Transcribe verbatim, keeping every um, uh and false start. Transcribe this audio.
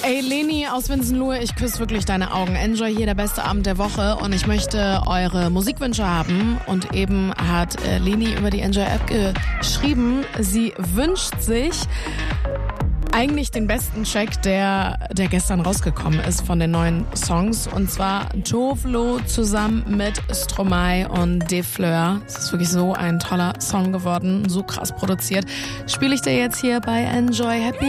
Ey, Leni aus Winsenlohe, ich küsse wirklich deine Augen. Enjoy hier, der beste Abend der Woche. Und ich möchte eure Musikwünsche haben. Und eben hat äh, Leni über die Enjoy-App geschrieben, sie wünscht sich eigentlich den besten Track, der, der gestern rausgekommen ist von den neuen Songs. Und zwar Tovlo zusammen mit Stromae und De Fleur. Es ist wirklich so ein toller Song geworden, so krass produziert. Spiele ich dir jetzt hier bei Enjoy Happy